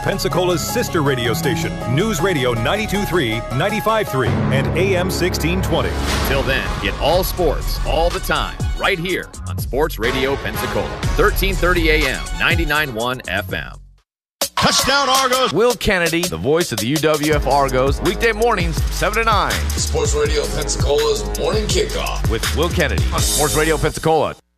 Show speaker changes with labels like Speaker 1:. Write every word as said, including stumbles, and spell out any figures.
Speaker 1: Pensacola's sister radio station, News Radio ninety-two point three, ninety-five point three, and A M sixteen twenty.
Speaker 2: Till then, get all sports, all the time, right here on Sports Radio Pensacola, thirteen thirty A M, ninety-nine point one F M.
Speaker 3: Touchdown Argos.
Speaker 4: Will Kennedy, the voice of the U W F Argos, weekday mornings, seven to nine.
Speaker 5: Sports Radio Pensacola's Morning Kickoff.
Speaker 4: With Will Kennedy on Sports Radio Pensacola.